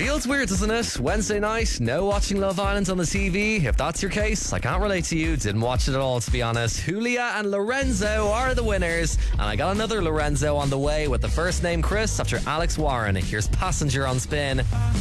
Feels weird, doesn't it? Wednesday night, no watching Love Island on the TV. If that's your case, I can't relate to you. Didn't watch it at all, to be honest. Julia and Lorenzo are the winners. And I got another Lorenzo on the way with the first name Chris after Alex Warren. Here's Passenger on Spin.